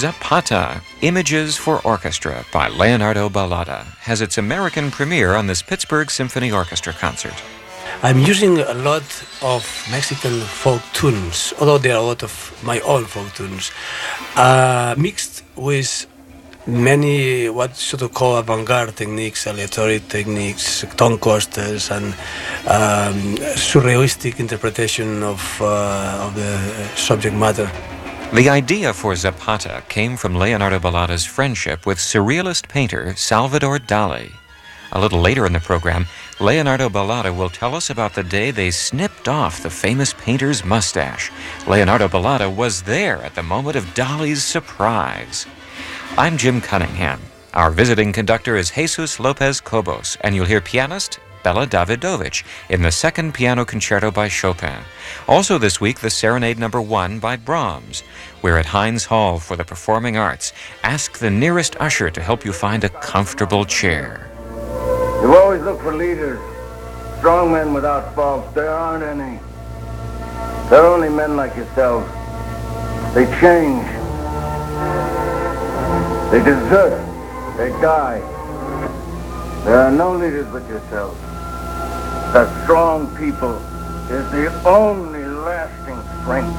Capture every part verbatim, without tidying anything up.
Zapata, Images for Orchestra by Leonardo Balada, has its American premiere on this Pittsburgh Symphony Orchestra concert. I'm using a lot of Mexican folk tunes, although there are a lot of my own folk tunes, uh, mixed with many what should I call avant-garde techniques, aleatory techniques, tone coasters, and um, surrealistic interpretation of, uh, of the subject matter. The idea for Zapata came from Leonardo Ballada's friendship with surrealist painter Salvador Dali. A little later in the program, Leonardo Ballada will tell us about the day they snipped off the famous painter's mustache. Leonardo Ballada was there at the moment of Dali's surprise. I'm Jim Cunningham. Our visiting conductor is Jesus Lopez Cobos, and you'll hear pianist Bela Davidovich in the second piano concerto by Chopin. Also this week, the Serenade Number One by Brahms. We're at Heinz Hall for the Performing Arts. Ask the nearest usher to help you find a comfortable chair. You've always looked for leaders, strong men without faults. There aren't any. They're only men like yourselves. They change. They desert. They die. There are no leaders but yourselves. That strong people is the only lasting strength.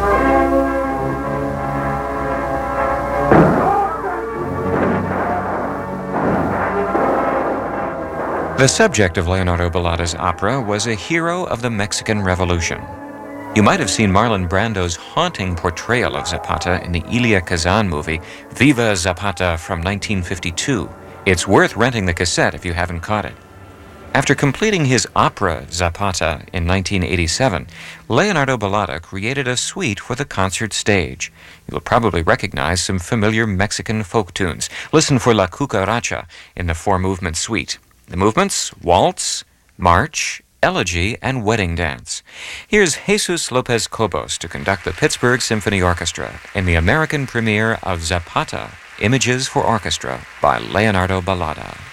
The subject of Leonardo Ballada's opera was a hero of the Mexican Revolution. You might have seen Marlon Brando's haunting portrayal of Zapata in the Elia Kazan movie Viva Zapata from nineteen fifty-two. It's worth renting the cassette if you haven't caught it. After completing his opera Zapata in nineteen eighty-seven, Leonardo Ballada created a suite for the concert stage. You'll probably recognize some familiar Mexican folk tunes. Listen for La Cucaracha in the four-movement suite. The movements: waltz, march, elegy, and wedding dance. Here's Jesus Lopez Cobos to conduct the Pittsburgh Symphony Orchestra in the American premiere of Zapata, Images for Orchestra by Leonardo Ballada.